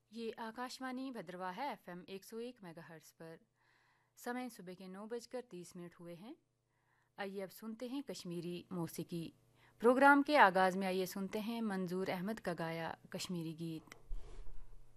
ये आकाशवाणी भद्रवाह है FM 101 megahertz पर। समय सुबह के 9:30 हुए हैं। आइए अब सुनते हैं कश्मीरी मौसीकी। प्रोग्राम के आगाज़ में आइए सुनते हैं मंजूर अहमद का गाया कश्मीरी गीत।